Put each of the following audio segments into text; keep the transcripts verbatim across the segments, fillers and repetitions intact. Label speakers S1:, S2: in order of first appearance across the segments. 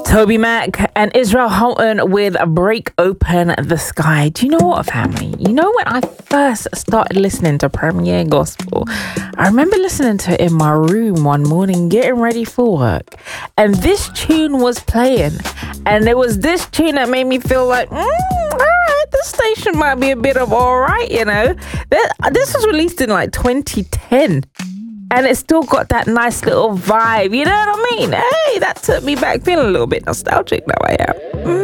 S1: Toby Mac and Israel Houghton with Break Open the Sky. Do you know what, family? You know, when I first started listening to Premier Gospel, I remember listening to it in my room one morning, getting ready for work. And this tune was playing. And it was this tune that made me feel like, mm, all right, this station might be a bit of all right, you know. This was released in like twenty ten. And it still got that nice little vibe. You know what I mean? Hey, that took me back. Feeling a little bit nostalgic now I am.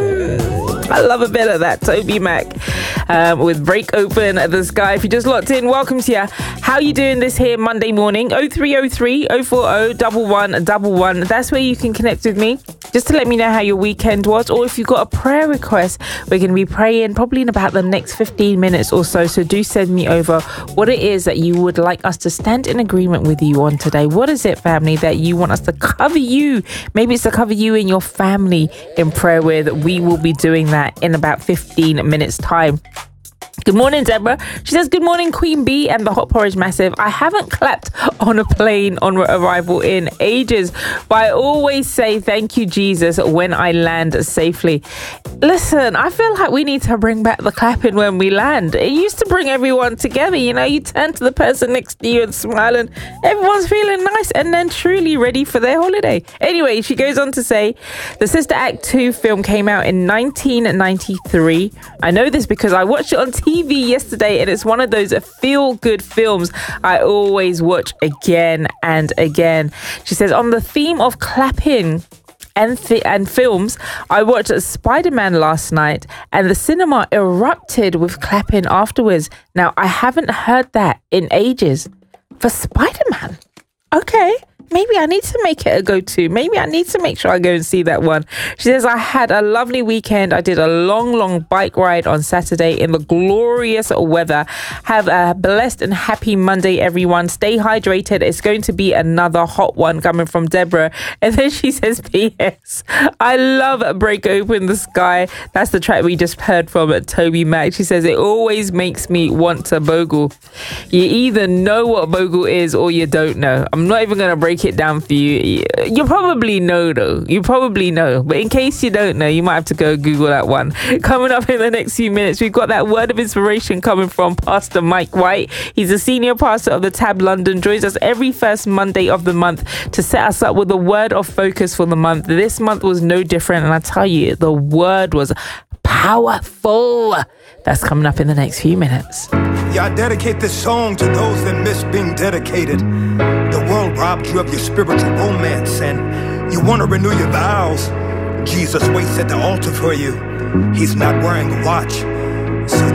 S1: Mm, I love a bit of that. Toby Mac um, with Break Open the Sky. If you just locked in, welcome to you. How you doing this here Monday morning? oh three oh three, oh four oh, one one one one. That's where you can connect with me. Just to let me know how your weekend was. Or if you've got a prayer request, we're going to be praying probably in about the next fifteen minutes or so. So do send me over what it is that you would like us to stand in agreement with you on today. What is it, family, that you want us to cover you? Maybe it's to cover you and your family in prayer with. We will be doing that in about fifteen minutes time. Good morning, Deborah. She says, good morning, Queen Bee and the Hot Porridge Massive. I haven't clapped on a plane on arrival in ages, but I always say thank you, Jesus, when I land safely. Listen, I feel like we need to bring back the clapping when we land. It used to bring everyone together. You know, you turn to the person next to you and smile and everyone's feeling nice and then truly ready for their holiday. Anyway, she goes on to say, the Sister Act two film came out in nineteen ninety-three. I know this because I watched it on T V yesterday, and it's one of those feel-good films I always watch again and again. She says, on the theme of clapping and th- and films, I watched Spider-Man last night, and the cinema erupted with clapping afterwards. Now, I haven't heard that in ages. For Spider-Man? Okay. Maybe I need to make it a go-to. Maybe I need to make sure I go and see that one. She says, I had a lovely weekend. I did a long, long bike ride on Saturday in the glorious weather. Have a blessed and happy Monday, everyone. Stay hydrated. It's going to be another hot one coming from Deborah. And then she says, P S I love Break Open the Sky. That's the track we just heard from Toby Mac. She says, it always makes me want to bogle. You either know what bogle is or you don't know. I'm not even going to break it down for you. You probably know though. You probably know. But in case you don't know, you might have to go Google that one. Coming up in the next few minutes, we've got that word of inspiration coming from Pastor Mike White. He's a senior pastor of the Tab London. Joins us every first Monday of the month to set us up with a word of focus for the month. This month was no different. And I tell you, the word was powerful. That's coming up in the next few minutes.
S2: Yeah, I dedicate this song to those that miss being dedicated. The world robbed you of your spiritual romance, and you want to renew your vows. Jesus waits at the altar for you. He's not wearing a watch, so